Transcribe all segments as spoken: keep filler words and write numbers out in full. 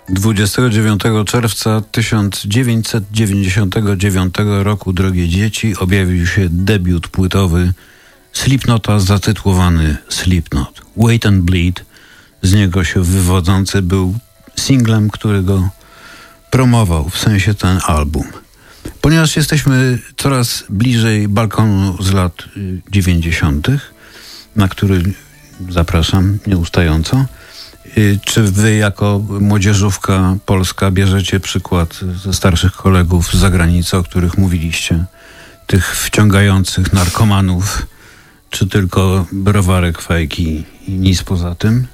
dwudziestego dziewiątego czerwca tysiąc dziewięćset dziewięćdziesiątego dziewiątego roku, drogie dzieci, objawił się debiut płytowy Slipknota zatytułowany Slipknot. Wait and Bleed, z niego się wywodzący, był singlem, który go promował, w sensie ten album. Ponieważ jesteśmy coraz bliżej balkonu z lat dziewięćdziesiątych, na który zapraszam nieustająco, czy wy jako młodzieżówka polska bierzecie przykład ze starszych kolegów z zagranicy, o których mówiliście, tych wciągających narkomanów, czy tylko browarek, fajki i nic poza tym?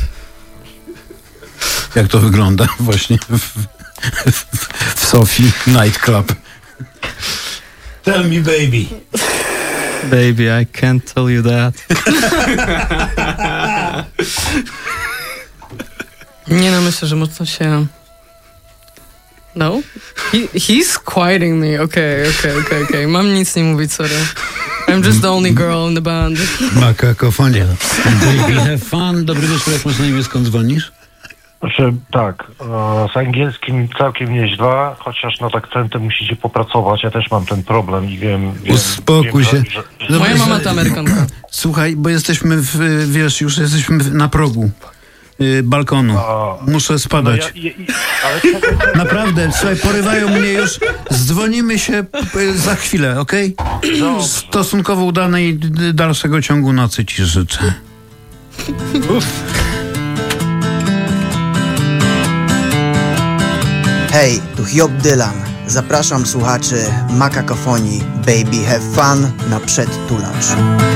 Jak to wygląda właśnie w, w, w Sofii Nightclub? Tell me, baby. Baby, I can't tell you that. Nie no, myślę, że mocno się... No? He, he's quieting me. Okej, okej, okej, okej. Mam nic nie mówić, sorry. I'm just the only girl in the band. Makakofonia. Baby, have fun. Dobry wieczór, jak masz na imię, skąd dzwonisz? Znaczy, tak, e, z angielskim całkiem nieźle, chociaż nad akcentem musicie popracować. Ja też mam ten problem i wiem... wiem Uspokój wiem, się. Że, że, Moja mama to Amerykanka. Słuchaj, bo jesteśmy, w, wiesz, już jesteśmy na progu y, balkonu. A, Muszę spadać. No ja, ja, ale czekaj, Naprawdę, słuchaj, porywają mnie już. Zdzwonimy się y, za chwilę, okej? Okay? Stosunkowo udanej d- dalszego ciągu nocy ci życzę. Hej, tu Hiob Dylan. Zapraszam słuchaczy Makakofonii Baby Have Fun na przedtulacz.